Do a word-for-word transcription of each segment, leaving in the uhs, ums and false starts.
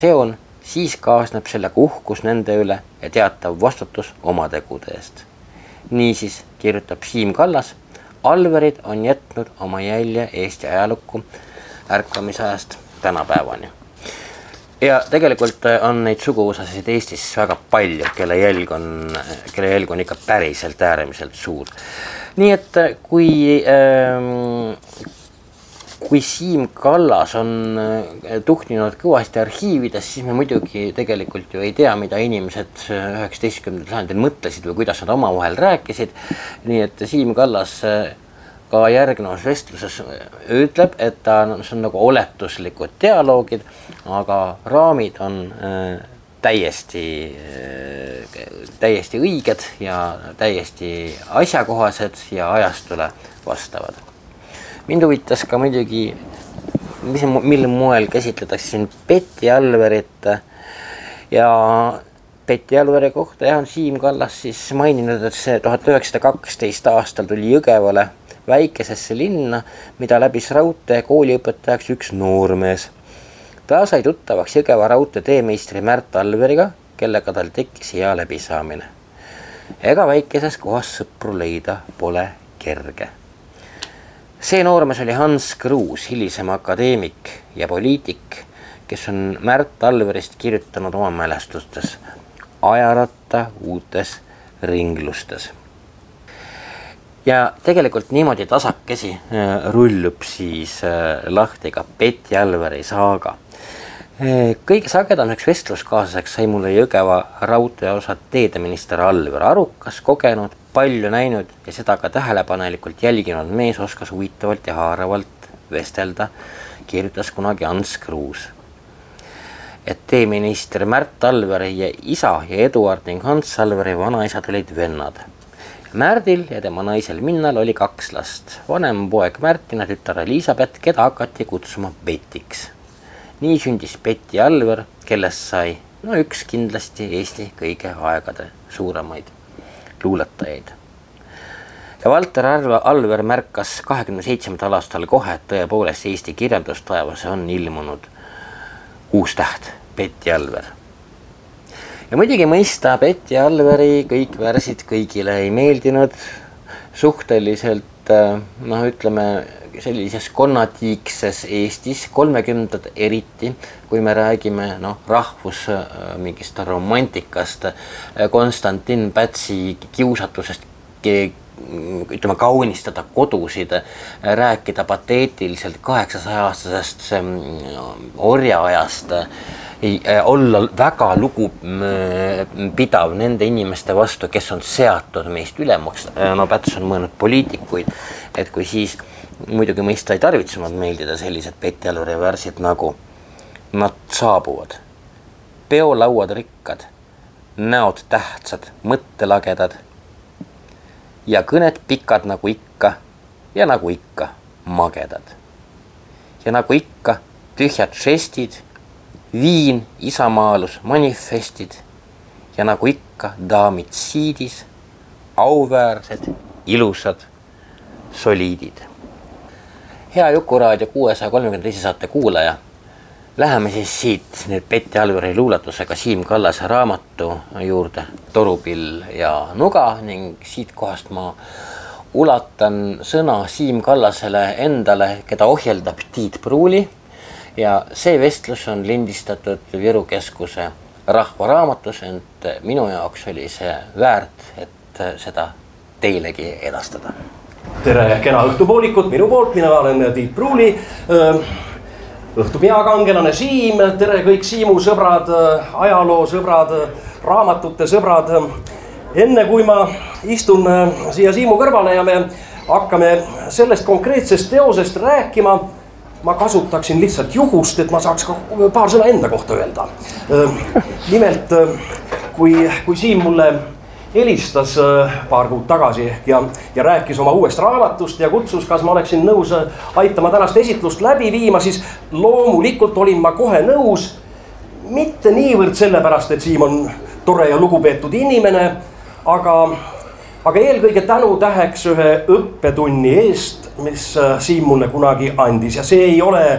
seon, siis kaasneb sellega uhkus nende üle ja teatav vastutus oma tegude eest. Niisiis kirjutab Siim Kallas, Alverid on jätnud oma jälje Eesti ajalukku ärkamisajast tänapäevani. Ja tegelikult on neid suguvõsasid Eestis väga palju, kelle jälg on, kelle jälg on ikka päriselt äärmiselt suur. Nii et kui, kui Siim Kallas on tuhninud kõvasti arhiivides, siis me muidugi tegelikult ju ei tea, mida inimesed üheksateistkümnendal sajandil mõtlesid või kuidas nad omavahel rääkisid. Nii et Siim Kallas ka järgnevas vestluses ütleb, et ta on, see on nagu oletuslikud dialoogid, aga raamid on äh, täiesti, äh, täiesti õiged ja täiesti asjakohased ja ajastule vastavad. Mind huvitas ka muidugi, mis, mille moel käsitletakse siin Petti Alverit ja Petti Alveri kohta ja on Siim Kallas siis maininud, et see tuhat üheksasada kaksteist aastal tuli Jõgevale väikesesse linna, mida läbis raudtee kooliõpetajaks üks noormees. Ta sai tuttavaks Jõgeva raudtee teemeistri Märt Alveriga, kellega tal tekkis hea läbisaamine. Ega väikeses kohas sõpru leida pole kerge. See noormees oli Hans Kruus, hilisem akadeemik ja poliitik, kes on Märt Alverist kirjutanud oma mälestustes ajaratta uutes ringlustes. Ja tegelikult niimoodi tasakesi rullub siis lahti ka Petti Alveri saaga. Kõige sagedamaks vestluskaaslaseks sai mulle Jõgeva raudteeosa teedeminister Alver, arukas, kogenud, palju näinud ja seda ka tähelepanelikult jälginud mees oskas huvitavalt ja haaravalt vestelda, kirjutas kunagi Hans Kruus. Et teeminister Märt Alveri ja isa ja Eduard ning Hans Alveri vanaisad olid vennad. Märdil ja tema naisel Minnal oli kaks last. Vanem poeg Märtina tütar Elisabeth, keda hakati kutsuma Petiks. Nii sündis Petti Alver, kellest sai no üks kindlasti Eesti kõige aegade suuremaid luuletajaid. Ja Valter Alver märkas kahekümne seitsmendal aastal kohe, et tõepoolest Eesti kirjandustaevas on ilmunud uus täht, Petti Alver. Ja muidugi mõista Petti Alveri kõik värsid kõigile ei meeldinud, suhteliselt, noh ütleme, sellises konnatiikses Eestis, kolmekümnendad eriti, kui me räägime no, rahvus mingist romantikast, Konstantin Pätsi kiusatusest, ütleme, kaunistada kodusid, rääkida pateetiliselt kaheksasaja aastasest orjaajast, olla väga lugupidav nende inimeste vastu, kes on seatud meist ülemaks. No Päts on mõelnud poliitikuid, et kui siis muidugi mõista ei tarvitsenud meeldida sellised Petti Alveri värsid nagu nad saabuvad, peolauad rikkad, näod tähtsad, mõttelagedad ja kõned pikad nagu ikka ja nagu ikka magedad. Ja nagu ikka tühjad žestid, viin, isamaalus, manifestid ja nagu ikka daamid siidis, auväärsed, ilusad, soliidid. Hea Jukuraadio kuuesaja kolmekümne teise saate kuulaja, läheme siis siit nüüd Petti Alveri luuletusega Siim Kallase raamatu juurde Torupill ja nuga ning siit kohast ma ulatan sõna Siim Kallasele endale, keda ohjeldab Tiit Pruuli. Ja see vestlus on lindistatud Viru Keskuse rahvaraamatus, ent minu jaoks oli see väärt, et seda teilegi edastada. Tere kena õhtupoolikut minu poolt, mina olen Tiit Pruuli, õhtupeakangelane Siim, tere kõik Siimu sõbrad, ajaloo sõbrad, raamatute sõbrad. Enne kui ma istun siia Siimu kõrvale ja me hakkame sellest konkreetsest teosest rääkima, ma kasutaksin lihtsalt juhust, et ma saaks ka paar sõna enda kohta öelda. Nimelt, kui, kui Siim mulle helistas paar kuud tagasi ja, ja rääkis oma uuest raamatust ja kutsus, kas ma oleksin nõus aitama tänast esitlust läbi viima, siis loomulikult olin ma kohe nõus. Mitte niivõrd sellepärast, et Siim on tore ja lugupeetud inimene, aga, aga eelkõige tänu täheks ühe õppetunni eest, mis Siim mulle kunagi andis ja see ei ole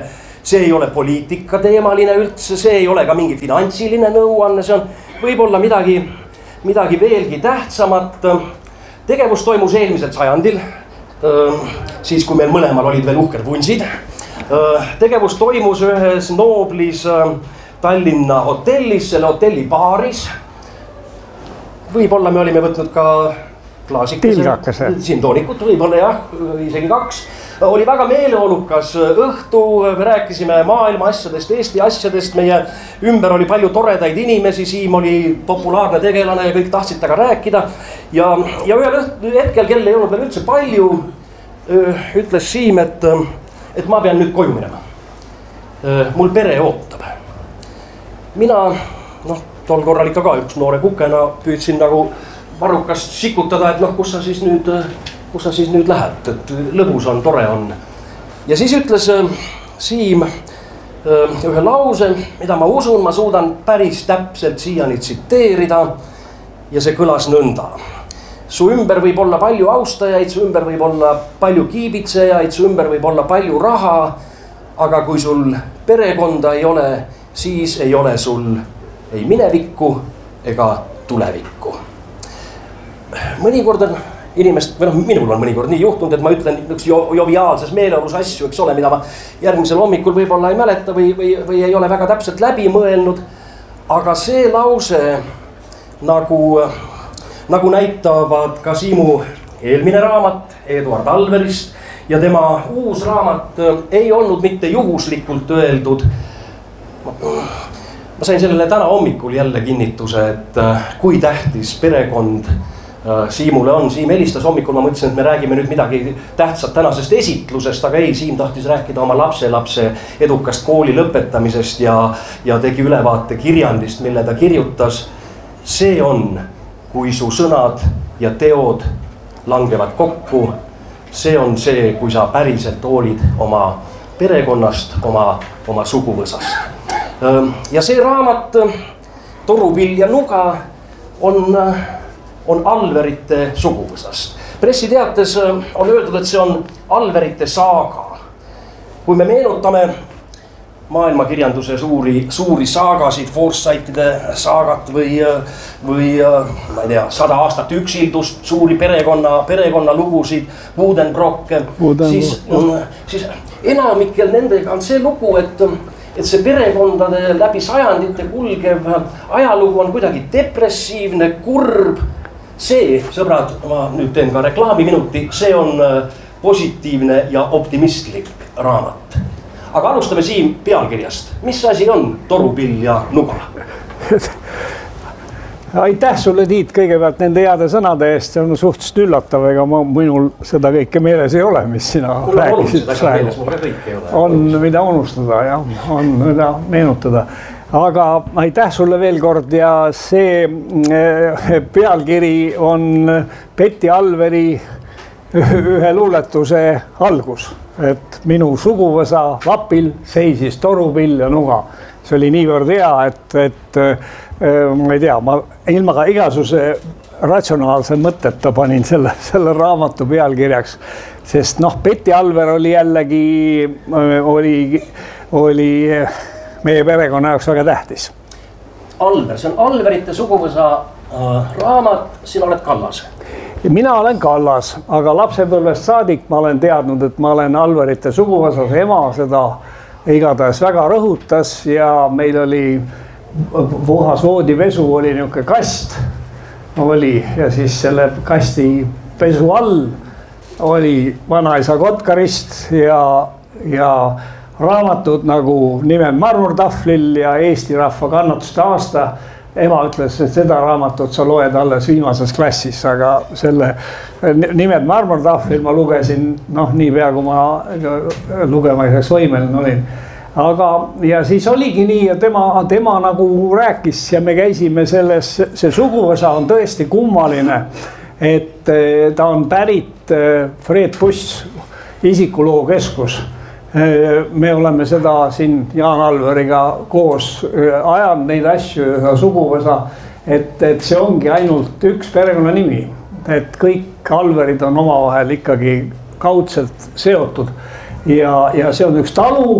see ei ole poliitika teemaline üldse, see ei ole ka mingi finantsiline nõuanne, see on võib-olla midagi, midagi veelgi tähtsamat. Tegevus toimus eelmisel sajandil, siis kui meil mõlemal olid veel uhked vunsid. Tegevus toimus ühes Nooblis Tallinna hotellis, selle hotelli baaris. Võib-olla me olime võtnud ka klaasikese, siin toonikut, võib-olla jah, isegi kaks. Oli väga meeleolukas õhtu, me rääkisime maailma asjadest, Eesti asjadest, meie ümber oli palju toredaid inimesi, Siim oli populaarne tegelane ja kõik tahtsid taga rääkida. Ja, ja ühel hetkel, kel ei olnud veel üldse palju, ütles Siim, et, et ma pean nüüd koju minema. Mul pere ootab. Mina, noh, tol korral ikka ka üks noore kukena püüdsin nagu varrukast sikutada, et noh, kus sa siis nüüd... kus sa siis nüüd lähed, et lõbus on, tore on. Ja siis ütles Siim ühe lause, mida ma usun, ma suudan päris täpselt siiani tsiteerida ja see kõlas nõnda. Su ümber võib olla palju austajaid, su ümber võib olla palju kiibitsejaid, su ümber võib olla palju raha, aga kui sul perekonda ei ole, siis ei ole sul ei minevikku ega tulevikku. Mõnikord on inimest, või noh, minul on mõnikord nii juhtunud, et ma ütlen üks joviaalses meeleolus asju, eks ole, mida ma järgmisel hommikul võib-olla ei mäleta või, või, või ei ole väga täpselt läbi mõelnud. Aga see lause nagu, nagu näitavad ka Siimu eelmine raamat Eduard Alverist ja tema uus raamat ei olnud mitte juhuslikult öeldud. Ma sain sellele täna hommikul jälle kinnituse, et kui tähtis perekond Siimule on. Siim helistas hommikul, ma mõtlesin, et me räägime nüüd midagi tähtsat tänasest esitlusest, aga ei, Siim tahtis rääkida oma lapse lapse edukast kooli lõpetamisest ja, ja tegi ülevaate kirjandist, mille ta kirjutas. See on, kui su sõnad ja teod langevad kokku. See on see, kui sa päriselt hoolid oma perekonnast, oma, oma suguvõsast. Ja see raamat Torupill ja nuga on... on Alverite suguvõsast. Pressiteates on öeldud, et see on Alverite saaga. Kui me meenutame maailmakirjanduse suuri, suuri saagasid, Forsythide saagat või, või ma ei tea, sada aastat üksildust, suuri perekonna, perekonna lugusid, Budenbrocke, siis, siis enamikel nendega on see lugu, et et see perekondade läbi sajandite kulgev ajalugu on kuidagi depressiivne, kurb. See, sõbrad, ma nüüd teen ka reklaamiminuti, see on positiivne ja optimistlik raamat. Aga alustame Siim pealkirjast. Mis asi on Torupill ja nuga? Aitäh sulle, Tiit, kõigepealt nende heade sõnade eest. See on suhteliselt üllatav, ega ma, minul seda kõike meeles ei ole, mis sina mul rääkisid. Meeles, mul kõik ei ole. On mida unustada, jah, on mida meenutada. Aga aitäh sulle veel kord ja see pealkiri on Betty Alveri ühe luuletuse algus, et minu suguvõsa lapil seisis torupill ja nuga. See oli niivõrd hea, et, et ma ei tea, ma ilma ka igasuse ratsionaalse mõtteta panin selle, selle raamatu pealkirjaks, sest noh, Betty Alver oli jällegi, oli, oli meie perekonna jaoks väga tähtis. Alver, see on Alverite suguvõsa äh, raamat, sina oled Kallas. Mina olen Kallas, aga lapsepõlvest saadik ma olen teadnud, et ma olen Alverite suguvõsas. Ema seda igatahes väga rõhutas ja meil oli puhas voodipesu, oli niisugune kast oli ja siis selle kasti pesu all oli vanaisa Kotkarist ja, ja raamatud nagu Nimed marmortahvlil ja Eesti rahva kannatuste aasta. Ema ütles, et seda raamatut sa loed alles viimases klassis, aga selle Nimed marmortahvlil ma lugesin, noh, nii pea kui ma lugemiseks võimeline olin. Aga ja siis oligi nii ja tema, tema nagu rääkis ja me käisime selles, see suguvõsa on tõesti kummaline, et ta on pärit Fred Buss isikuloo keskus. Me oleme seda siin Jaan Alveriga koos ajanud neid asju ja suguvõsa, et, et see ongi ainult üks perekonna nimi, et kõik Alverid on omavahel ikkagi kaudselt seotud ja, ja see on üks talu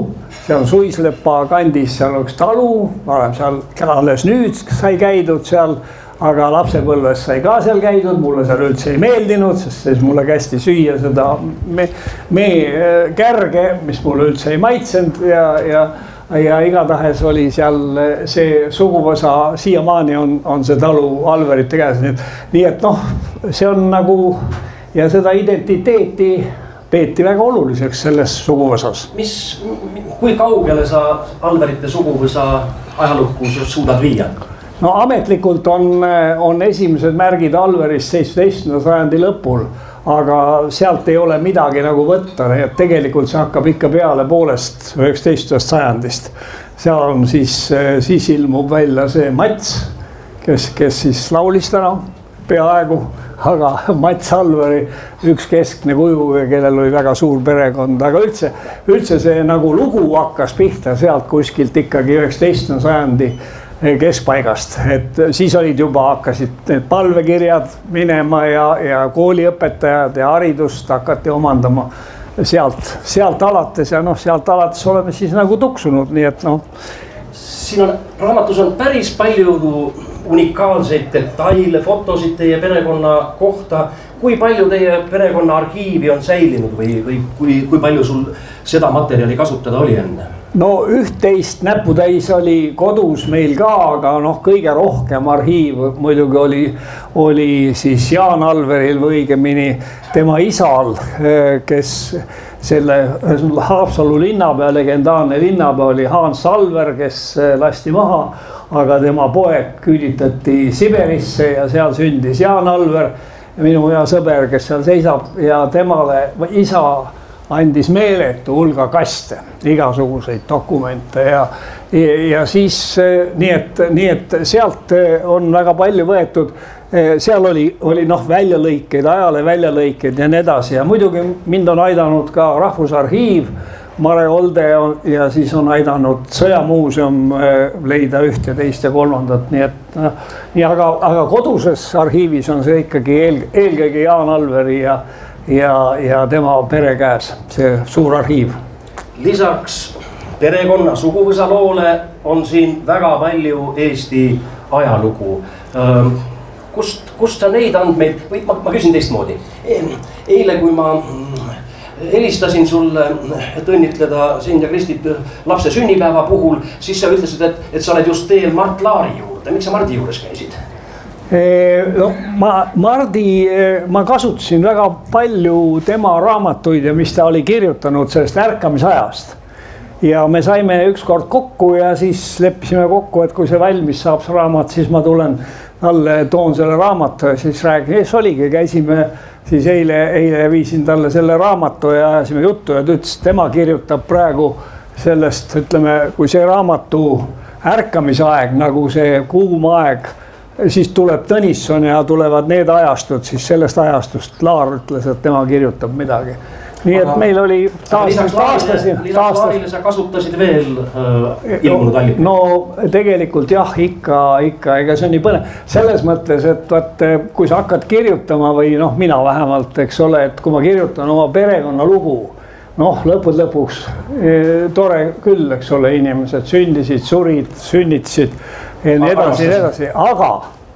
seal Suislepa kandis, seal üks talu, ma olen seal alles nüüd sai käidud seal, aga lapsepõlves sai ka seal käidud, mulle seal üldse ei meeldinud, sest siis mulle kästi süüa seda me, me kärge, mis mulle üldse ei maitsenud ja, ja, ja igatahes oli seal see suguvõsa, siiamaani on, on see talu Alverite käes, nii et noh, see on nagu ja seda identiteeti peeti väga oluliseks selles suguvõsas. Mis, kui kaugele sa Alverite suguvõsa ajalukku suudad viia? No ametlikult on, on esimesed märgid Alverist seitsmeteistkümnenda sajandi lõpul, aga sealt ei ole midagi nagu võtta, nii et tegelikult see hakkab ikka peale poolest üheksateistkümnendast sajandist. Seal on siis, siis ilmub välja see Mats, kes, kes siis laulis täna peaaegu, aga Mats Alveri üks keskne kuju, kellel oli väga suur perekond, aga üldse, üldse see nagu lugu hakkas pihta sealt kuskilt ikkagi üheksateistkümnenda sajandi keskpaigast, et siis olid juba hakkasid need palvekirjad minema ja, ja kooliõpetajad ja haridust hakati omandama sealt, sealt alates ja noh, sealt alates oleme siis nagu tuksunud, nii et noh. Siin on, raamatus on päris palju unikaalseid detaile, fotosid teie perekonna kohta. Kui palju teie perekonna arhiivi on säilinud või, või kui, kui palju sul seda materjali kasutada oli enne? No üht-teist näputäis oli kodus meil ka, aga noh, kõige rohkem arhiiv muidugi oli, oli siis Jaan Alveril või õigemini tema isal, kes selle Haapsalu linnapea, legendaarne linnapea oli Hans Alver, kes lasti maha, aga tema poeg küülitati Siberisse ja seal sündis Jaan Alver, minu hea sõber, kes seal seisab ja temale isa andis meeletu hulga kaste, igasuguseid dokumente ja, ja, ja siis nii et, nii et sealt on väga palju võetud. Seal oli, oli noh, väljalõikeid, ajale väljalõikeid ja nii edasi ja muidugi mind on aidanud ka Rahvusarhiiv, Mare Olde ja siis on aidanud Sõjamuuseum leida üht ja teist ja kolmandat, nii et nii, aga, aga koduses arhiivis on see ikkagi eel, eelkõige Jaan Alveri ja ja, ja tema pere käes, see suur arhiiv. Lisaks perekonna suguvõsa loole on siin väga palju Eesti ajalugu. Kust, kust sa neid andmeid, või ma, ma küsin teistmoodi. Eile, kui ma helistasin sulle, et õnnitleda sind ja Kristit lapse sünnipäeva puhul, siis sa ütlesid, et, et sa oled just teel Mart Laari juurde. Miks sa Mardi juures käisid? No, ma, Mardi, ma kasutasin väga palju tema raamatuid ja mis ta oli kirjutanud sellest ärkamisajast. Ja me saime ükskord kokku ja siis leppisime kokku, et kui see valmis saab see raamat, siis ma tulen talle, toon selle raamatu ja siis räägin, ees oligi, käisime siis eile, eile viisin talle selle raamatu ja ajasime juttu ja ta ütles, tema kirjutab praegu sellest, ütleme, kui see raamatu ärkamisaeg, nagu see kuum aeg, siis tuleb Tõnisson ja tulevad need ajastud, siis sellest ajastust Laar ütles, et tema kirjutab midagi. Nii et meil oli taastas, taastasin. Lisaks Laarile sa kasutasid veel äh, ilmunud allikaid? No tegelikult jah, ikka, ikka, ega see on nii põnev. Selles mõttes, et vaat, kui sa hakkad kirjutama või noh, mina vähemalt, eks ole, et kui ma kirjutan oma perekonna lugu, noh, lõpud lõpuks e, tore küll, eks ole, inimesed sündisid, surid, sünnitasid ja nii edasi, edasi, aga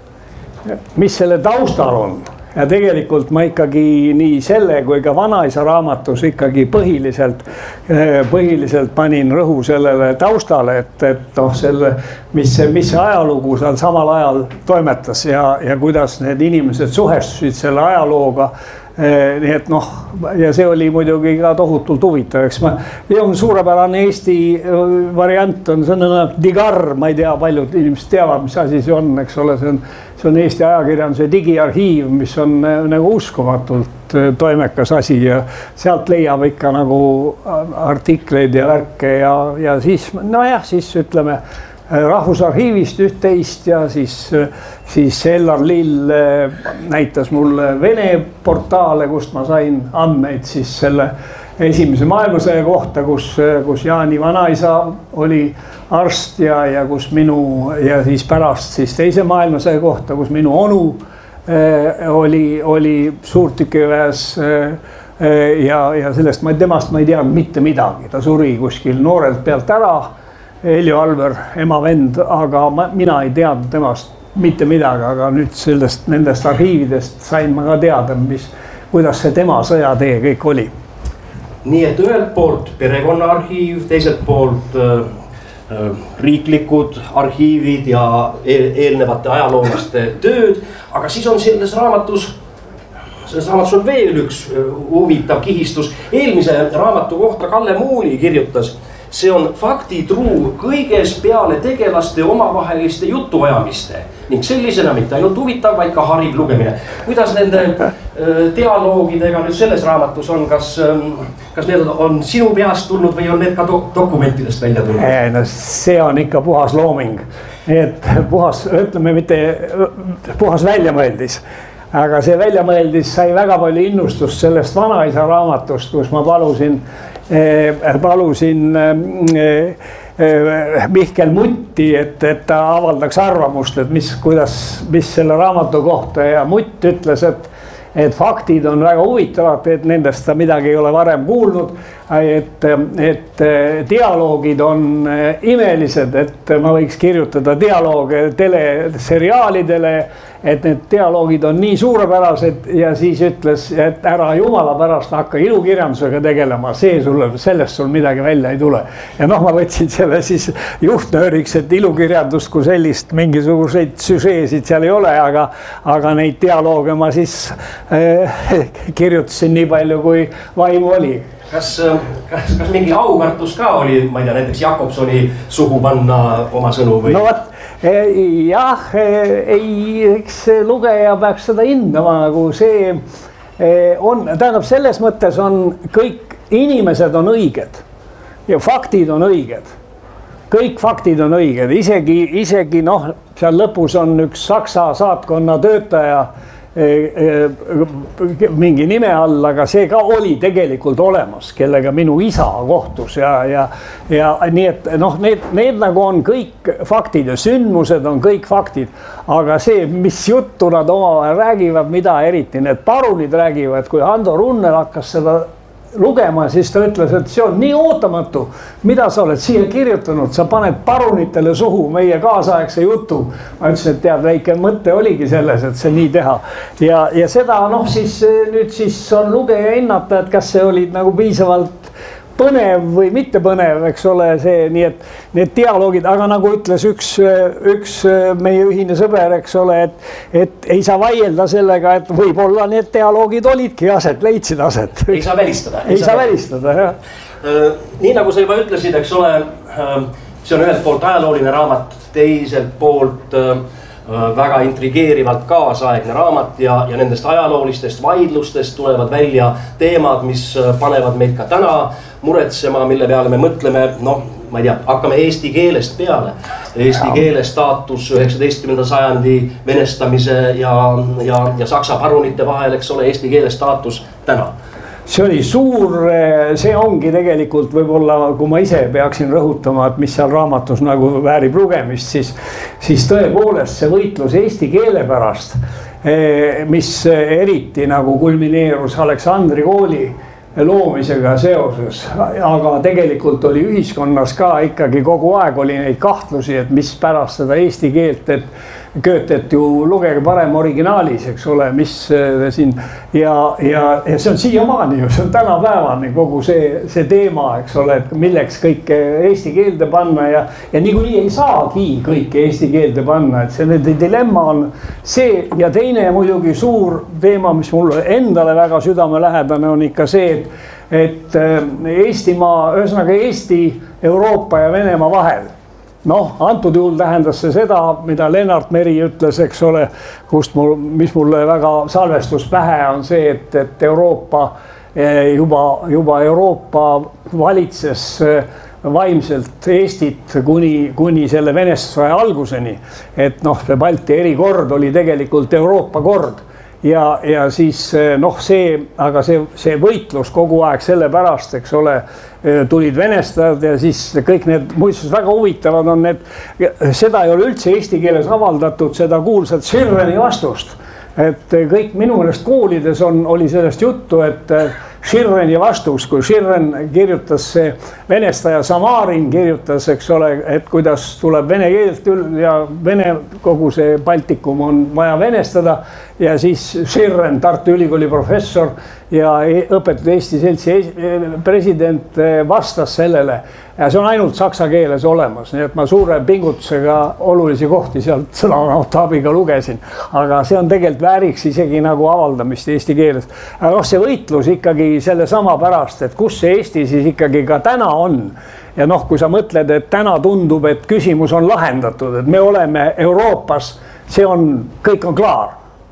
mis selle taustal on ja tegelikult ma ikkagi nii selle kui ka vanaisa raamatus ikkagi põhiliselt, põhiliselt panin rõhu sellele taustale, et, et noh, selle, mis see, mis see ajalugu seal samal ajal toimetas ja, ja kuidas need inimesed suhestusid selle ajalooga. Nii et noh, ja see oli muidugi ka tohutult huvitav, eks ma, on suurepärane Eesti variant on sõnana Digar, ma ei tea, paljud inimesed teavad, mis asi see on, eks ole, see on, see on Eesti ajakirjanduse digiarhiiv, mis on nagu uskumatult toimekas asi ja sealt leiab ikka nagu artikleid ja värke ja, ja siis, nojah, siis ütleme, Rahvusarhiivist üht-teist ja siis, siis Ellar Lill näitas mulle Vene portaale, kust ma sain andmeid siis selle esimese maailmasõja kohta, kus, kus Jaani vanaisa oli arst ja, ja kus minu ja siis pärast siis teise maailmasõja kohta, kus minu onu eh, oli, oli suurtükiväes eh, ja, ja sellest ma, temast ma ei teadnud mitte midagi, ta suri kuskil noorelt pealt ära, Heljo Alver, ema vend, aga ma, mina ei teadnud temast mitte midagi, aga nüüd sellest, nendest arhiividest sain ma ka teada, mis, kuidas see tema sõjatee kõik oli. Nii et ühelt poolt perekonnaarhiiv, teiselt poolt äh, riiklikud arhiivid ja eel, eelnevate ajaloolaste tööd, aga siis on selles raamatus selles raamatus on veel üks huvitav kihistus. Eelmise raamatu kohta Kalle Muuli kirjutas, see on faktitruu kõiges peale tegelaste omavaheliste jutuajamiste ning sellisena mitte ainult huvitav, vaid ka hariv lugemine. Kuidas nende dialoogidega nüüd selles raamatus on, kas, kas need on sinu peast tulnud või on need ka do dokumentidest välja tulnud? No, see on ikka puhas looming, et puhas, ütleme mitte puhas väljamõeldis. Aga see väljamõeldis sai väga palju innustust sellest vanaisa raamatust, kus ma palusin, palusin Mihkel Mutti, et, et ta avaldaks arvamust, et mis, kuidas, mis selle raamatu kohta ja Mutt ütles, et et faktid on väga huvitavad, et nendest ta midagi ei ole varem kuulnud, et, et dialoogid on imelised, et ma võiks kirjutada dialooge teleseriaalidele, et need dialoogid on nii suurepärased ja siis ütles, et ära jumala pärast hakka ilukirjandusega tegelema, see sulle, sellest sul midagi välja ei tule. Ja noh, ma võtsin selle siis juhtnööriks, et ilukirjandust kui sellist mingisuguseid süžeesid seal ei ole, aga, aga neid dialooge ma siis äh, kirjutasin nii palju, kui vaimu oli. Kas, kas, kas mingi aukartus ka oli, ma ei tea, näiteks Jakobsoni suhu panna oma sõnu või? No võt, jah, ei, eks lugeja peaks seda hindama, nagu see on, tähendab selles mõttes on kõik inimesed on õiged ja faktid on õiged. Kõik faktid on õiged, isegi, isegi noh, seal lõpus on üks Saksa saatkonna töötaja mingi nime all, aga see ka oli tegelikult olemas, kellega minu isa kohtus ja, ja, ja nii et noh, need, need nagu on kõik faktid ja sündmused on kõik faktid, aga see, mis juttu nad omavahel räägivad, mida eriti need parunid räägivad, kui Hando Runnel hakkas seda lugema, siis ta ütles, et see on nii ootamatu, mida sa oled siia kirjutanud, sa paned parunitele suhu meie kaasaegse jutu. Ma ütlesin, et tead, väike mõte oligi selles, et see nii teha. Ja, ja seda noh, siis nüüd siis on lugeja hinnata, et kas see olid nagu piisavalt põnev või mitte põnev, eks ole, see, nii et need dialoogid, aga nagu ütles üks, üks meie ühine sõber, eks ole, et, et ei saa vaielda sellega, et võib-olla need dialoogid olidki aset, leidsid aset. Ei saa välistada. Ei, ei saa välistada, jah. Nii nagu sa juba ütlesid, eks ole, see on ühelt poolt ajalooline raamat, teiselt poolt väga intrigeerivalt kaasaegne raamat ja, ja nendest ajaloolistest vaidlustest tulevad välja teemad, mis panevad meid ka täna muretsema, mille peale me mõtleme, noh, ma ei tea, hakkame eesti keelest peale. Eesti keele staatus üheksateistkümnenda sajandi venestamise ja, ja, ja saksa parunite vahel, eks ole, eesti keele staatus täna. See oli suur, see ongi tegelikult võib-olla, kui ma ise peaksin rõhutama, et mis seal raamatus nagu väärib lugemist, siis, siis tõepoolest see võitlus eesti keele pärast, mis eriti nagu kulmineerus Aleksandri kooli loomisega seoses, aga tegelikult oli ühiskonnas ka ikkagi kogu aeg oli neid kahtlusi, et mis pärast seda eesti keelt, et Goethet ju lugege parem originaalis, eks ole, mis siin ja, ja, ja see on siiamaani ju, see on tänapäevani kogu see, see teema, eks ole, et milleks kõike eesti keelde panna ja, ja niikuinii ei saagi kõike eesti keelde panna, et see dilemma on see ja teine muidugi suur teema, mis mulle endale väga südamelähedane on ikka see, et, et Eestimaa, ühesõnaga Eesti, Euroopa ja Venemaa vahel. Noh, antud juhul tähendas see seda, mida Lennart Meri ütles, eks ole, kust mul, mis mulle väga salvestus pähe on see, et, et Euroopa juba, juba Euroopa valitses vaimselt Eestit kuni, kuni selle venestuse alguseni. Et noh, see Balti erikord oli tegelikult Euroopa kord. Ja, ja siis noh, see, aga see, see võitlus kogu aeg selle pärast, eks ole, tulid venestajad ja siis kõik need, muidsest väga huvitavad on need, seda ei ole üldse eesti keeles avaldatud, seda kuulsat Schirreni vastust. Et kõik minu meelest koolides on, oli sellest juttu, et Širreni vastus, kui Širren kirjutas see venestaja Samarin kirjutas, eks ole, et kuidas tuleb vene keelt ja vene kogu see Baltikum on vaja venestada ja siis Širren, Tartu Ülikooli professor ja õpetatud Eesti Seltsi president vastas sellele ja see on ainult saksa keeles olemas, nii et ma suure pingutusega olulisi kohti sealt sõnaraamatu abiga lugesin, aga see on tegelikult vääriks isegi nagu avaldamist eesti keeles. Aga see võitlus ikkagi selle sama pärast, et kus see Eesti siis ikkagi ka täna on ja noh, kui sa mõtled, et täna tundub, et küsimus on lahendatud, et me oleme Euroopas, see on, kõik on klaar.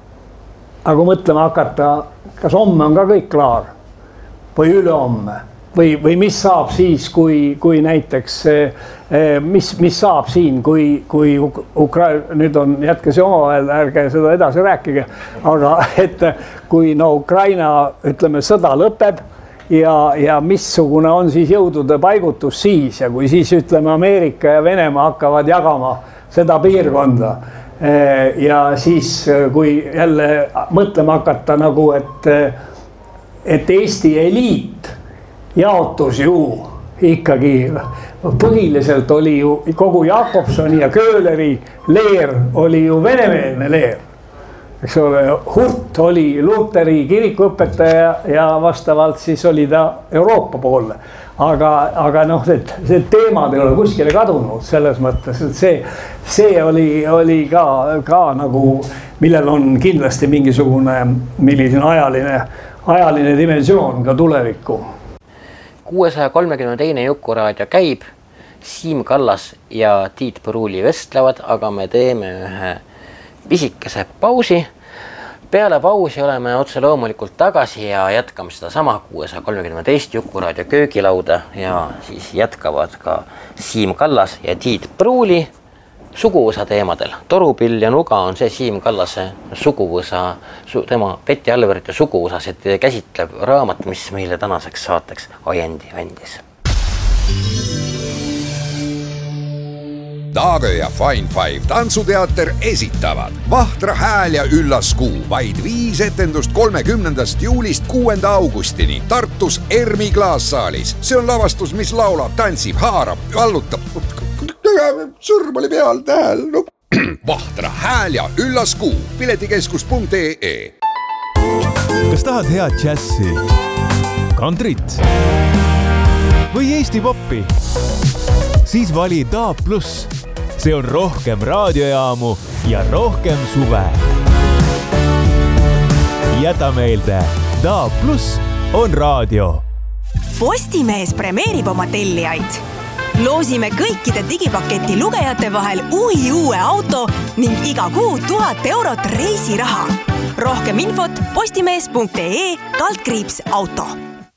Aga kui mõtlema hakata, kas homme on ka kõik klaar või ülehomme või, või mis saab siis, kui, kui näiteks, mis, mis saab siin, kui, kui Ukra- nüüd on, jätke see omavahel, ärge seda edasi rääkige, aga et kui no Ukraina, ütleme, sõda lõpeb ja, ja missugune on siis jõudude paigutus siis ja kui siis, ütleme, Ameerika ja Venemaa hakkavad jagama seda piirkonda ja siis, kui jälle mõtlema hakata nagu, et, et Eesti eliit jaotus ju ikkagi põhiliselt oli ju kogu Jakobsoni ja Köhleri leer oli ju venemeelne leer. Eks ole, Hurt oli Luteri kirikuõpetaja ja vastavalt siis oli ta Euroopa poole. Aga, aga noh, et see teemad ei ole kuskile kadunud selles mõttes, et see, see oli, oli ka, ka nagu, millel on kindlasti mingisugune milline ajaline, ajaline dimensioon ka tulevikku. kuuesaja kolmekümne teine Jukuraadio käib, Siim Kallas ja Tiit Pruuli vestlevad, aga me teeme ühe pisikese pausi. Peale pausi oleme otse loomulikult tagasi ja jätkame seda sama kuuesaja kolmekümne teist Jukuraadio köögilauda ja siis jätkavad ka Siim Kallas ja Tiit Pruuli suguvõsa teemadel. Torupill ja nuga on see Siim Kallase suguvõsa, tema Peti Alverite suguvõsas, et käsitleb raamat, mis meile tänaseks saateks ajendi andis. Taagö ja Fine Five tantsuteater esitavad Vahtra hääl ja üllas kuu, vaid viis etendust kolmekümnendast juulist kuuenda augustini Tartus Ermi klaassaalis. See on lavastus, mis laulab, tantsib, haarab, allutab. Sõrm oli peal tähel. No. Vahtra hääl ja üllas kuu, piletikeskus punkt ee. Kas tahad head džässi, kantrit või Eesti poppi? Siis vali Daab Plus. See on rohkem raadiojaamu ja rohkem suve. Jäta meelde, Daab Plus on raadio. Postimees premeerib oma tellijaid. Loosime kõikide digipaketi lugejate vahel uhi uue auto ning iga kuu tuhat eurot reisiraha. Rohkem infot postimees punkt ee kaldkriips auto.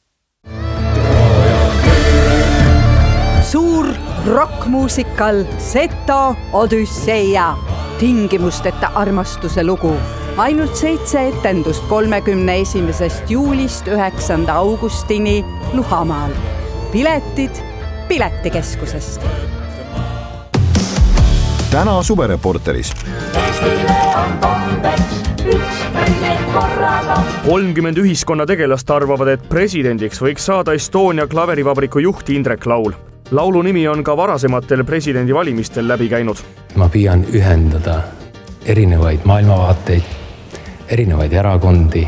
Suur rockmuusikal Seto Odüsseia, tingimusteta armastuse lugu. Ainult seitse etendust kolmekümne esimesest juulist üheksanda augustini Luhamaal. Piletid piletikeskusest. Täna Suvereporteris. kolmkümmend ühiskonna tegelast arvavad, et presidendiks võiks saada Estonia klaverivabriku juht Indrek Laul. Laulu nimi on ka varasematel presidendi valimistel läbi käinud. Ma püüan ühendada erinevaid maailmavaateid, erinevaid erakondi,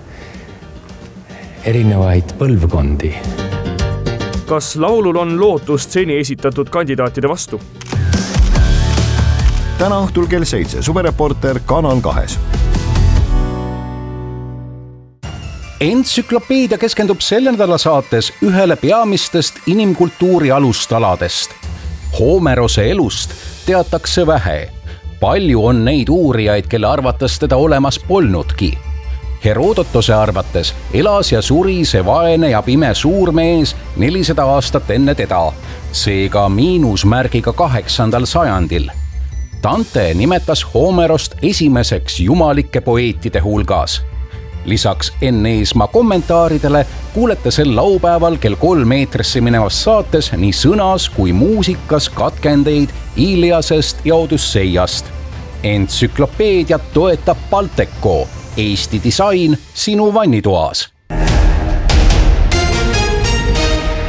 erinevaid põlvkondi. Kas laulul on lootust seni esitatud kandidaatide vastu? Täna õhtul kell seitse Suvereporter Kanal kahes. Entsüklopeedia keskendub selle nädala saates ühele peamistest inimkultuuri alustaladest. Homerose elust teatakse vähe. Palju on neid uurijaid, kelle arvates teda olemas polnudki. Herodotose arvates elas ja suri see vaene ja pime suurmees nelisada aastat enne teda, seega miinusmärgiga kaheksandal sajandil. Dante nimetas Homerost esimeseks jumalike poeetide hulgas. Lisaks Enn Eesmaa kommentaaridele kuulete sel laupäeval kell kolm meetrisse minevas saates nii sõnas kui muusikas katkendeid Iliasest ja Odüsseiast. Entsüklopeediat toetab Balteco, Eesti disain sinu vannitoas.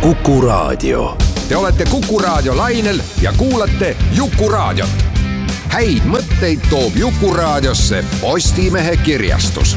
Kuku Raadio. Te olete Kuku Raadio lainel ja kuulate Juku Raadiot. Häid mõtteid toob Juku Raadiosse Postimehe kirjastus.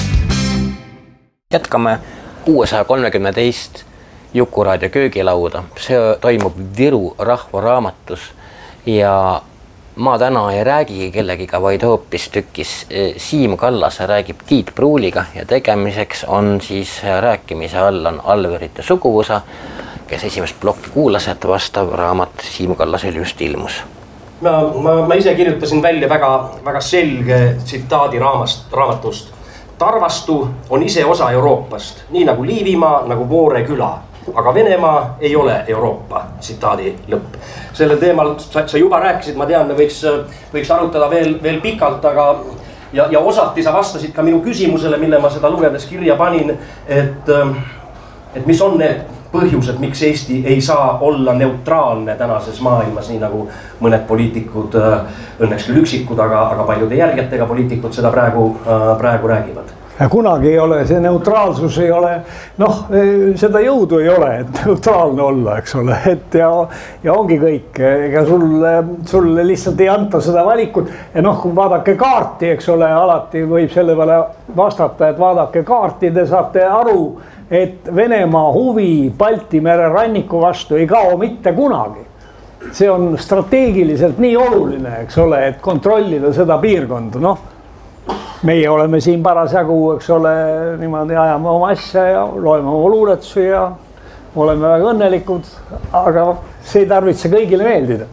Jätkame kuuesaja kolmekümne teist Juku Raadio köögilauda. See toimub Viru rahvaraamatus ja ma täna ei räägi kellegiga, vaid hoopis tükis Siim Kallas räägib Tiit Pruuliga ja tegemiseks on siis rääkimise all on Alverite suguvõsa, kes esimest plokki kuulas, et vastav raamat Siim Kallasel just ilmus. Ma, ma, ma ise kirjutasin välja väga, väga selge tsitaadi raamast, raamatust. Tarvastu on ise osa Euroopast, nii nagu Liivimaa, nagu Voore küla. Aga Venemaa ei ole Euroopa, tsitaadi lõpp. Selle teemal sa, sa juba rääkisid, ma tean, me võiks, võiks arutada veel, veel pikalt, aga ja, ja osati sa vastasid ka minu küsimusele, mille ma seda lugedes kirja panin, et, et mis on need põhjused, miks Eesti ei saa olla neutraalne tänases maailmas, nii nagu mõned poliitikud, õnneks küll üksikud, aga, aga paljude järgetega poliitikud seda praegu, praegu räägivad. Ja kunagi ei ole, see neutraalsus ei ole, noh, seda jõudu ei ole, et neutraalne olla, eks ole, et ja, ja ongi kõik, ega sulle, sulle lihtsalt ei anta seda valikut ja noh, kui vaadake kaarti, eks ole, alati võib selle peale vastata, et vaadake kaarti, te saate aru, et Venemaa huvi Balti mere ranniku vastu ei kao mitte kunagi. See on strateegiliselt nii oluline, eks ole, et kontrollida seda piirkonda, noh. Meie oleme siin parasjagu, eks ole, niimoodi ajame oma asja ja loeme oma luuletusi ja oleme väga õnnelikud, aga see ei tarvitse kõigile meeldida.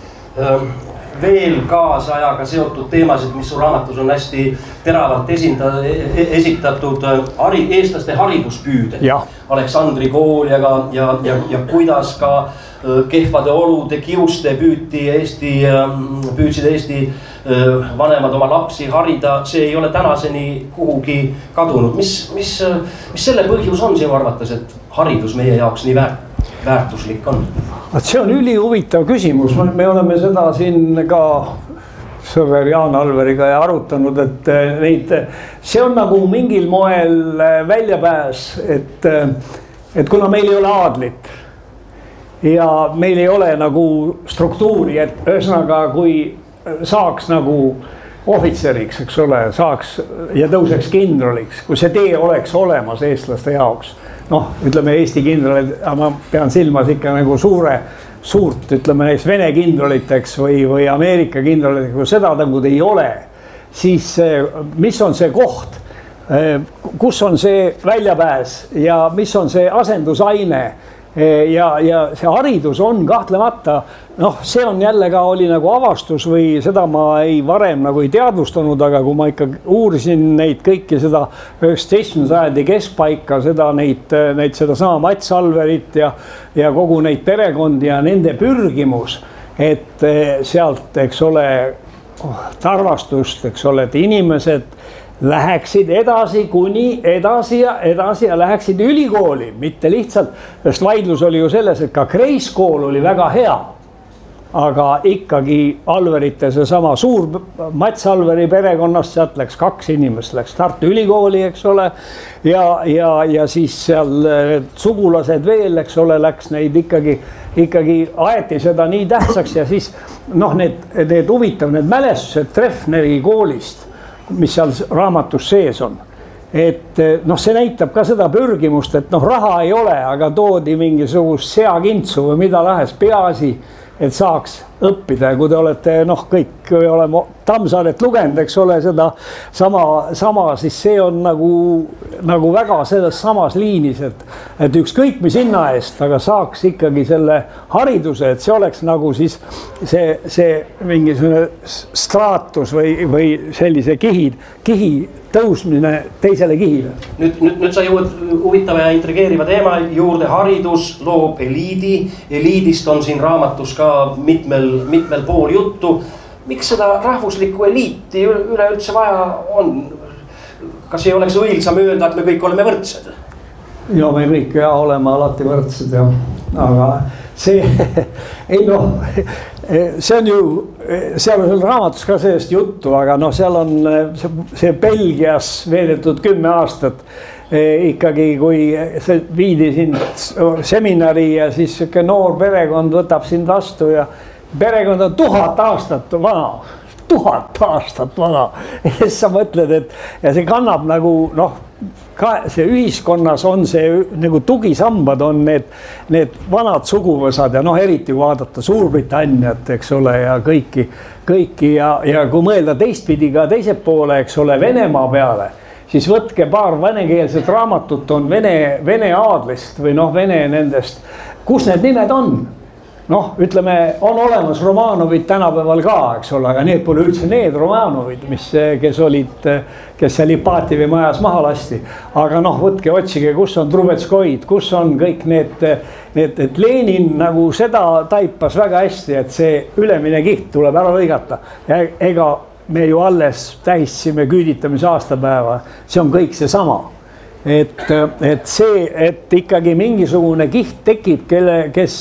Veel kaasajaga seotud teemasid, mis su raamatus on hästi teravalt esinda, esitatud, hari, eestlaste hariduspüüded. Aleksandri kool ja, ja, ja, ja kuidas ka kehvade olude kiuste püüti Eesti, püüdsid Eesti vanemad oma lapsi harida, see ei ole tänaseni kuhugi kadunud. Mis, mis, mis selle põhjus on sinu arvates, et haridus meie jaoks nii väärt, väärtuslik on? See on üli huvitav küsimus, me oleme seda siin ka sõber Jaan Alveriga ja arutanud, et neid, see on nagu mingil moel väljapääs, et, et kuna meil ei ole aadlit ja meil ei ole nagu struktuuri, et ühesõnaga kui saaks nagu ohvitseriks, eks ole, saaks ja tõuseks kindraliks, kui see tee oleks olemas eestlaste jaoks. Noh, ütleme Eesti kindralid, ma pean silmas ikka nagu suure, suurt, ütleme näiteks Vene kindraliteks või, või Ameerika kindraliteks, kui seda nagu ei ole, siis mis on see koht, kus on see väljapääs ja mis on see asendusaine ja, ja see haridus on kahtlemata, noh, see on jälle ka oli nagu avastus või seda ma ei varem nagu ei teadvustanud, aga kui ma ikka uurisin neid kõiki seda üheksateistkümnenda sajandi keskpaika, seda neid, neid seda sama Mats Alverit ja, ja kogu neid perekondi ja nende pürgimus, et sealt, eks ole, tarvastust, eks ole, et inimesed läheksid edasi kuni edasi ja edasi ja läheksid ülikooli, mitte lihtsalt, sest vaidlus oli ju selles, et ka Kreiskool oli väga hea, aga ikkagi Alverite see sama suur Mats Alveri perekonnast, sealt läks kaks inimest, läks Tartu ülikooli, eks ole, ja, ja, ja siis seal sugulased veel, eks ole, läks neid ikkagi, ikkagi aeti seda nii tähtsaks ja siis noh, need, need huvitav, need mälestused Treffneri koolist, mis seal raamatus sees on. Et noh, see näitab ka seda pürgimust, et noh, raha ei ole, aga toodi mingisugust seakintsu või mida lahes peaasi, et saaks õppida ja kui te olete noh, kõik oleme Tammsaaret lugenud, eks ole, seda sama, sama, siis see on nagu, nagu väga selles samas liinis, et, et ükskõik mis hinna eest, aga saaks ikkagi selle hariduse, et see oleks nagu siis see, see mingisugune straatus või, või sellise kihi, kihi tõusmine teisele kihile. Nüüd, nüüd, nüüd sa jõuad huvitava ja intrigeeriva teema juurde, haridus loob eliidi, eliidist on siin raamatus ka mitmel, mitmel pool juttu. Miks seda rahvuslikku eliiti üleüldse vaja on? Kas ei oleks õilsam öelda, et me kõik oleme võrdsed? Ja me kõik ja oleme alati võrdsed, ja. Aga see, ei noh, see on ju, seal on raamatus ka sellest juttu, aga noh, seal on see, see Belgias veedetud kümme aastat ikkagi, kui see viidi siin seminari ja siis siuke noor perekond võtab sind vastu ja perekond on tuhat aastat vana, tuhat aastat vana. Ja siis sa mõtled, et ja see kannab nagu noh, ka see ühiskonnas on see nagu tugisambad on need, need vanad suguvõsad ja noh, eriti kui vaadata Suurbritanniat, eks ole, ja kõiki, kõiki ja, ja kui mõelda teistpidi ka teiselt poole, eks ole, Venemaa peale, siis võtke paar venekeelset raamatut on Vene, Vene aadlist või noh, Vene nendest, kus need nimed on? Noh, ütleme, on olemas Romanovid tänapäeval ka, eks ole, aga need pole üldse need Romanovid, mis, kes olid, kes seal Ipativi majas maha lasti. Aga noh, võtke, otsige, kus on Trubetskoid, kus on kõik need, need, et Lenin nagu seda taipas väga hästi, et see ülemine kiht tuleb ära lõigata. Ja ega me ju alles tähistsime küüditamise aastapäeva, see on kõik see sama. Et, et see, et ikkagi mingisugune kiht tekib, kelle, kes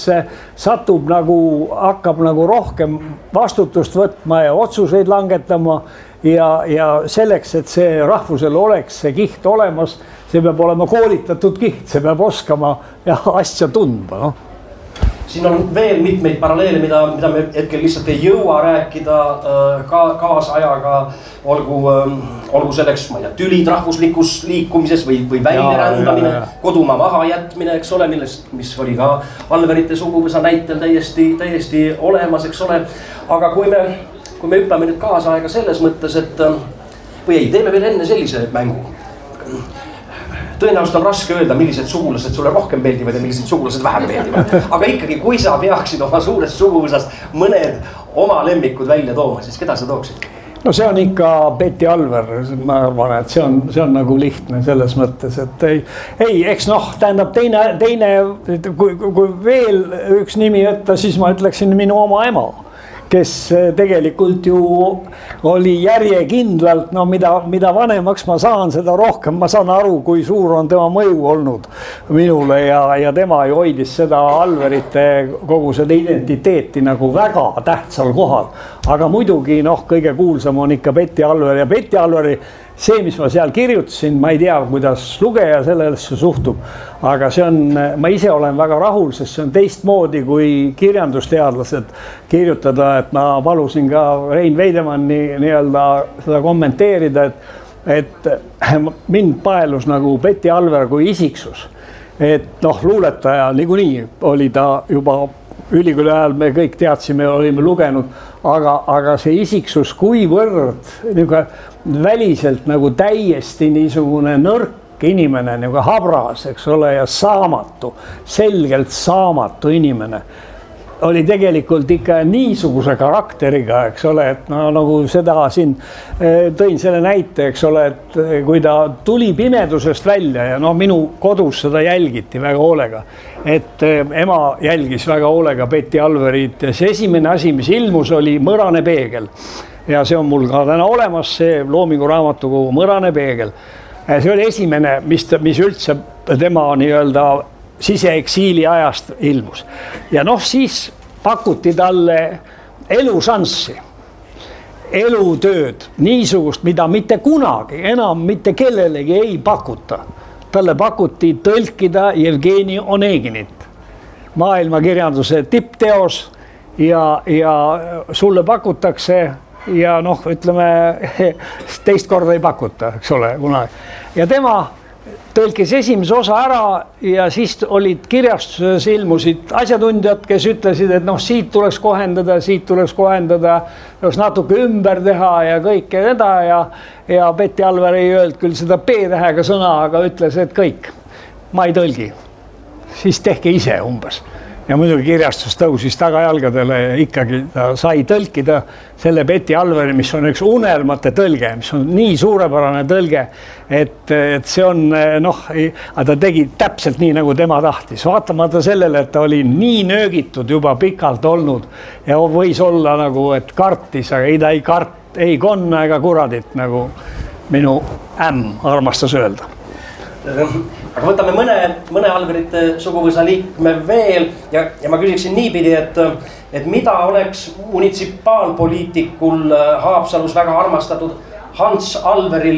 satub nagu, hakkab nagu rohkem vastutust võtma ja otsuseid langetama ja, ja selleks, et see rahvusel oleks see kiht olemas, see peab olema koolitatud kiht, see peab oskama ja asja tundma, noh. Siin on veel mitmeid paralleele, mida, mida me hetkel lihtsalt ei jõua rääkida ka, kaasajaga, olgu, olgu selleks, ma ei tea, tülid rahvuslikus liikumises või, või väljarändamine, kodumaa maha jätmine, eks ole, millest, mis oli ka Alverite suguvõsa näitel täiesti, täiesti olemas, eks ole. Aga kui me, kui me hüppame nüüd kaasaega selles mõttes, et või ei, teeme veel enne sellise mängu. Tõenäoliselt on raske öelda, millised sugulased sulle rohkem meeldivad ja millised sugulased vähem meeldivad. Aga ikkagi, kui sa peaksid oma suurest suguvõsast mõned oma lemmikud välja tooma, siis keda sa tooksid? No see on ikka Betty Alver, ma arvan, et see on, see on nagu lihtne selles mõttes, et ei, ei eks noh, tähendab teine, teine kui, kui veel üks nimi võtta, siis ma ütleksin minu oma ema, kes tegelikult ju oli järjekindlalt, no mida, mida vanemaks ma saan, seda rohkem ma saan aru, kui suur on tema mõju olnud minule ja, ja tema ju hoidis seda Alverite kogu seda identiteeti nagu väga tähtsal kohal. Aga muidugi noh, kõige kuulsam on ikka Betty Alver ja Betty Alveri see, mis ma seal kirjutasin, ma ei tea, kuidas lugeja sellesse suhtub, aga see on, ma ise olen väga rahul, sest see on teistmoodi kui kirjandusteadlased kirjutada, et ma palusin ka Rein Veidemanni nii-öelda seda kommenteerida, et, et mind paelus nagu Betty Alver kui isiksus. Et noh, luuletaja niikuinii oli ta juba ülikooli ajal, me kõik teadsime, olime lugenud, aga, aga see isiksus kuivõrd niisugune väliselt nagu täiesti niisugune nõrk inimene, nagu habras, eks ole, ja saamatu, selgelt saamatu inimene. Oli tegelikult ikka niisuguse karakteriga, eks ole, et no nagu seda siin tõin selle näite, eks ole, et kui ta tuli pimedusest välja ja no minu kodus seda jälgiti väga hoolega, et ema jälgis väga hoolega Betty Alverit ja see esimene asi, mis ilmus, oli Mõrane peegel. Ja see on mul ka täna olemas, see Loomingu raamatukogu Mõrane peegel. See oli esimene, mis, mis üldse tema nii-öelda siseeksiili ajast ilmus. Ja noh, siis pakuti talle elusanssi, elutööd, niisugust, mida mitte kunagi enam mitte kellelegi ei pakuta. Talle pakuti tõlkida Jevgeni Oneginit, maailmakirjanduse tippteos ja, ja sulle pakutakse ja noh, ütleme, teist korda ei pakuta, eks ole, kunagi. Ja tema tõlkis esimese osa ära ja siis olid kirjastuses ilmusid asjatundjad, kes ütlesid, et noh, siit tuleks kohendada, siit tuleks kohendada, natuke ümber teha ja kõike seda ja, ja Betty Alver ei öelnud küll seda P-tähega sõna, aga ütles, et kõik, ma ei tõlgi, siis tehke ise umbes. Ja muidugi kirjastus tõusis tagajalgadele ja ikkagi ta sai tõlkida selle Betty Alveri, mis on üks unelmate tõlge, mis on nii suurepärane tõlge, et, et see on, noh, ta tegi täpselt nii, nagu tema tahtis. Vaatamata sellele, et ta oli nii nöögitud juba pikalt olnud ja võis olla nagu, et kartis, aga ei ta ei kart, ei konna ega kuradit, nagu minu ämm armastas öelda. Aga võtame mõne, mõne Alverite suguvõsa liikme veel ja, ja ma küsiksin niipidi, et, et mida oleks munitsipaalpoliitikul Haapsalus väga armastatud Hans Alveril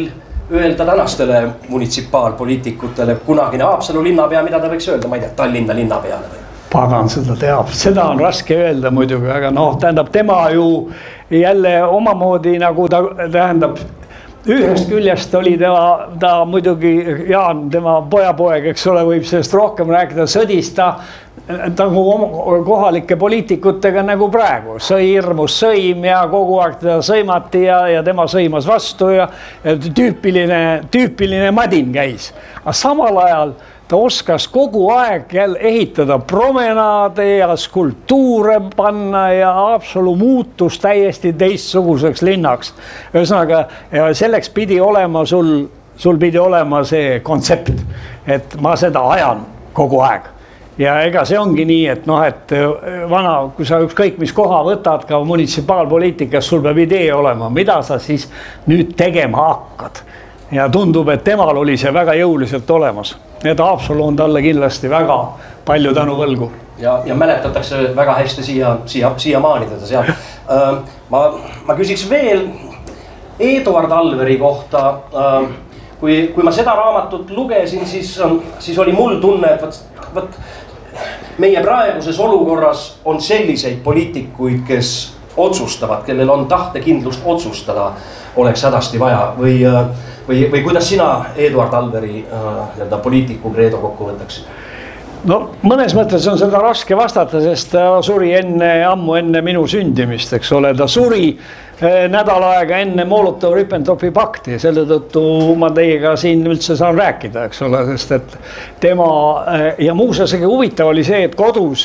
öelda tänastele munitsipaalpoliitikutele, kunagine Haapsalu linnapea, mida ta võiks öelda, ma ei tea, Tallinna linnapeale või? Pagan seda teab, seda on raske öelda muidugi, aga noh, tähendab tema ju jälle omamoodi nagu ta tähendab, ühest küljest oli tema, ta muidugi Jaan, tema pojapoeg, eks ole, võib sellest rohkem rääkida, sõdis ta nagu kohalike poliitikutega nagu praegu, sõi hirmus sõim ja kogu aeg teda sõimati ja, ja tema sõimas vastu ja, ja tüüpiline, tüüpiline madin käis. Aga samal ajal ta oskas kogu aeg jälle ehitada promenaade ja skulptuure panna ja Haapsalu muutus täiesti teistsuguseks linnaks. Ühesõnaga, selleks pidi olema sul, sul pidi olema see kontsept, et ma seda ajan kogu aeg. Ja ega see ongi nii, et noh, et vana, kui sa ükskõik mis koha võtad ka munitsipaalpoliitikas, sul peab idee olema, mida sa siis nüüd tegema hakkad. Ja tundub, et temal oli see väga jõuliselt olemas. Need Haapsalu on talle kindlasti väga palju tänu võlgu. Ja, ja mäletatakse väga hästi siia, siia, siia maani teda seal. Ma, ma küsiks veel Eduard Alveri kohta. Kui, kui ma seda raamatut lugesin, siis, siis oli mul tunne, et võt, võt, meie praeguses olukorras on selliseid poliitikuid, kes otsustavad, kellel on tahtekindlust otsustada, oleks hädasti vaja või, või, või kuidas sina Eduard Alveri äh, poliitiku kreedo kokku võtaksid? No mõnes mõttes on seda raske vastata, sest ta suri enne, ammu enne minu sündimist, eks ole, ta suri nädal aega enne Molotov-Ribbentropi pakti, selle tõttu ma teiega siin üldse saan rääkida, eks ole, sest et tema ja muuseas huvitav oli see, et kodus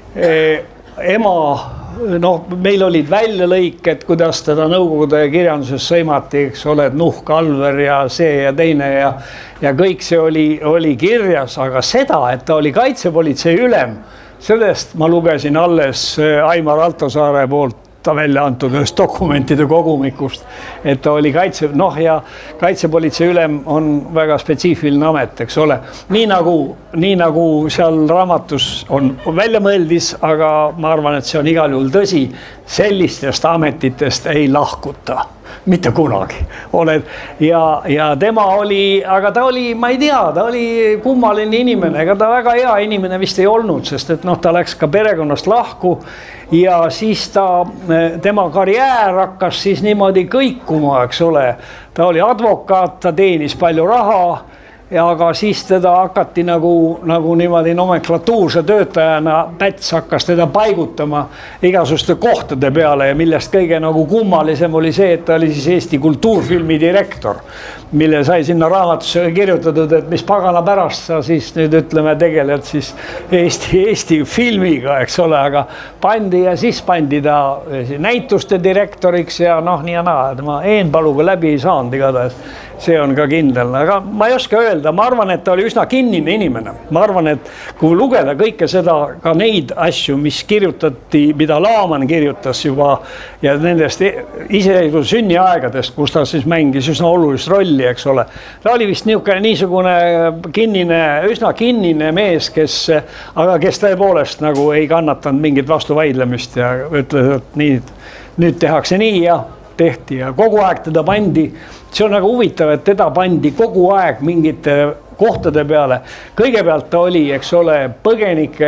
ema, noh, meil olid väljalõiked, kuidas teda Nõukogude kirjanduses sõimati, eks ole, et Nuhk, Alver ja see ja teine ja, ja kõik see oli, oli kirjas, aga seda, et ta oli kaitsepolitsei ülem, sellest ma lugesin alles Aimar Altosaare poolt ta välja antud ühest dokumentide kogumikust, et ta oli kaitse, noh ja kaitsepolitsei ülem on väga spetsiifiline amet, eks ole. Nii nagu, nii nagu seal raamatus on välja mõeldis, aga ma arvan, et see on igal juhul tõsi, sellistest ametitest ei lahkuta. Mitte kunagi oled ja, ja tema oli, aga ta oli, ma ei tea, ta oli kummaline inimene, ega ta väga hea inimene vist ei olnud, sest et noh, ta läks ka perekonnast lahku ja siis ta, tema karjäär hakkas siis niimoodi kõikuma, eks ole. Ta oli advokaat, ta teenis palju raha ja aga siis teda hakati nagu, nagu niimoodi nomenklatuurse töötajana, Päts hakkas teda paigutama igasuguste kohtade peale ja millest kõige nagu kummalisem oli see, et ta oli siis Eesti kultuurfilmi direktor, mille sai sinna raamatusse kirjutatud, et mis pagana pärast sa siis nüüd ütleme tegeled siis Eesti, Eesti filmiga, eks ole, aga pandi ja siis pandi ta näituste direktoriks ja noh, nii ja naa, et ma Eenpaluga läbi ei saanud igatahes. See on ka kindel, aga ma ei oska öelda, ma arvan, et ta oli üsna kinnine inimene. Ma arvan, et kui lugeda kõike seda, ka neid asju, mis kirjutati, mida Laaman kirjutas juba ja nendest iseseisvuse sünniaegadest, kus ta siis mängis üsna olulist rolli, eks ole. Ta oli vist niisugune, niisugune kinnine, üsna kinnine mees, kes, aga kes tõepoolest nagu ei kannatanud mingit vastuvaidlemist ja ütles, et nii, nüüd tehakse nii ja tehti ja kogu aeg teda pandi, see on nagu huvitav, et teda pandi kogu aeg mingite kohtade peale. Kõigepealt ta oli, eks ole, põgenike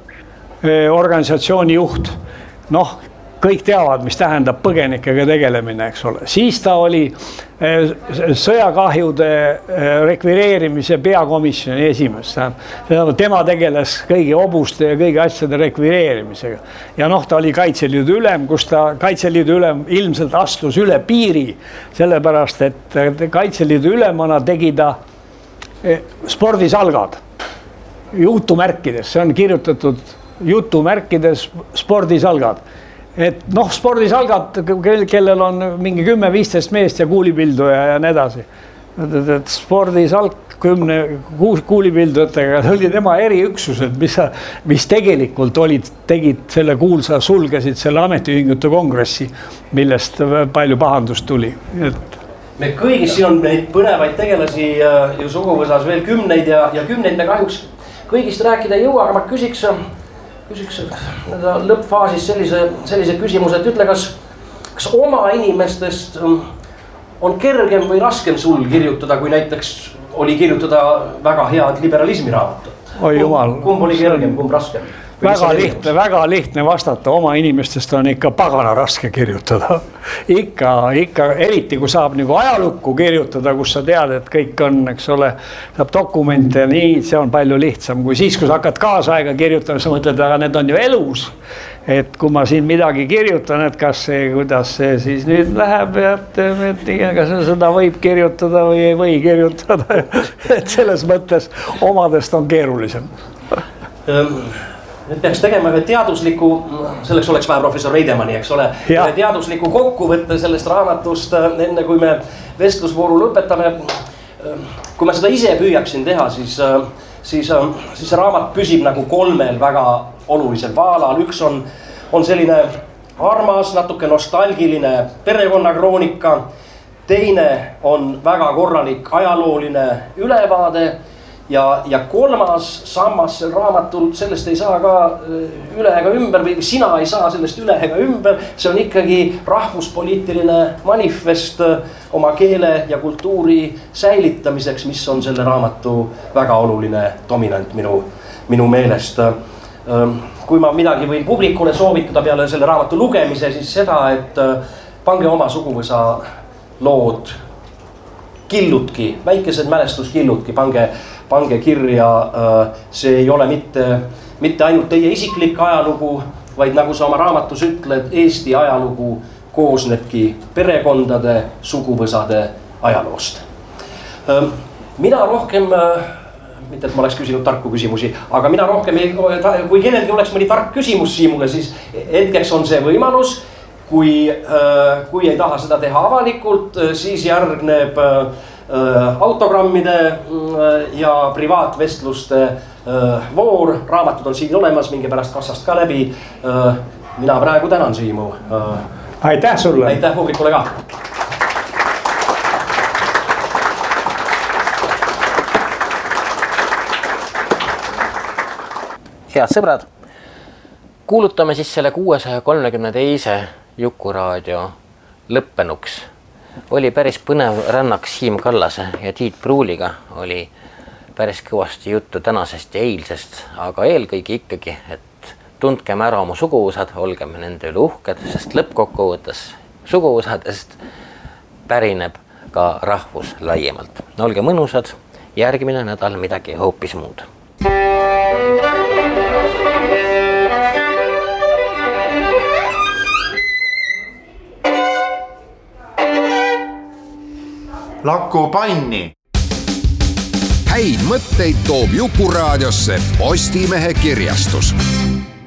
organisatsiooni juht. Noh, kõik teavad, mis tähendab põgenikega tegelemine, eks ole. Siis ta oli sõjakahjude rekvireerimise peakomisjoni esimees. Tema tegeles kõigi obuste ja kõigi asjade rekvireerimisega. Ja noh, ta oli Kaitseliidu ülem, kus ta Kaitseliidu ülem ilmselt astus üle piiri, sellepärast, et Kaitseliidu ülemana tegi ta spordisalgad jutumärkides, see on kirjutatud jutumärkides spordisalgad. Et noh, spordisalgad, kellel on mingi kümme viisteist meest ja kuulipilduja ja nii edasi. Et spordisalg kümne kuulipildujatega, see oli tema eriüksused, mis, mis tegelikult olid, tegid selle kuulsa, sulgesid selle ametiühingute kongressi, millest palju pahandust tuli. Et me kõigis siin on neid põnevaid tegelasi ju suguvõsas veel kümneid ja, ja kümneid me kahjuks kõigist rääkida ei jõua, aga ma küsiks Küsiks lõppfaasis sellise, sellise küsimuse, et ütle, kas, kas oma inimestest on kergem või raskem sul kirjutada, kui näiteks oli kirjutada väga head liberalismi raamatut? Oi jumal. Kumb oli kergem, kumb raskem? Väga lihtne, väga lihtne vastata, oma inimestest on ikka pagana raske kirjutada. Ikka, ikka, eriti kui saab nagu ajalukku kirjutada, kus sa tead, et kõik on, eks ole, saab dokumente ja nii, see on palju lihtsam. Kui siis, kui sa hakkad kaasaega kirjutama, sa mõtled, aga need on ju elus. Et kui ma siin midagi kirjutan, et kas see, kuidas see siis nüüd läheb, et, et kas seda võib kirjutada või ei või kirjutada. Et selles mõttes omadest on keerulisem. Nüüd peaks tegema ühe teadusliku, selleks oleks vaja professor Reidemani, eks ole, ühe teadusliku kokkuvõtte sellest raamatust, enne kui me vestlusvooru lõpetame. Kui ma seda ise püüaksin teha, siis, siis, siis see raamat püsib nagu kolmel väga olulisel vaalal. Üks on, on selline armas, natuke nostalgiline perekonnakroonika. Teine on väga korralik ajalooline ülevaade. Ja, ja kolmas sammas sel raamatul, sellest ei saa ka üle ega ümber või sina ei saa sellest üle ega ümber. See on ikkagi rahvuspoliitiline manifest oma keele ja kultuuri säilitamiseks, mis on selle raamatu väga oluline dominant minu, minu meelest. Kui ma midagi võin publikule soovitada peale selle raamatu lugemise, siis seda, et pange oma suguvõsa lood killutki, väikesed mälestuskillutki, pange Pange kirja, see ei ole mitte, mitte ainult teie isiklik ajalugu, vaid nagu sa oma raamatus ütled, Eesti ajalugu koosnebki perekondade, suguvõsade ajaloost. Mina rohkem, mitte et ma oleks küsinud tarku küsimusi, aga mina rohkem, kui kellelgi oleks mõni tark küsimus Siimule, siis hetkeks on see võimalus. Kui, kui ei taha seda teha avalikult, siis järgneb autogrammide ja privaatvestluste voor. Raamatud on siin olemas, minge pärast kassast ka läbi. Mina praegu tänan Siimu. Aitäh sulle. Aitäh publikule ka. Head sõbrad, kuulutame siis selle kuuesaja kolmekümne teise Jukuraadio lõppenuks. Oli päris põnev rännak Siim Kallase ja Tiit Pruuliga, oli päris kõvasti juttu tänasest ja eilsest, aga eelkõige ikkagi, et tundkem ära oma suguvõsad, olgem nende üle uhked, sest lõppkokkuvõttes suguvõsadest pärineb ka rahvus laiemalt. Olge mõnusad, järgmine nädal midagi hoopis muud. Laku panni. Häid mõtteid toob Jukuraadiosse Postimehe kirjastus.